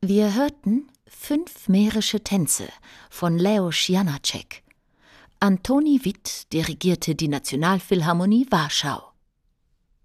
Wir hörten 5 mährische Tänze von Leoš Janáček. Antoni Witt dirigierte die Nationalphilharmonie Warschau.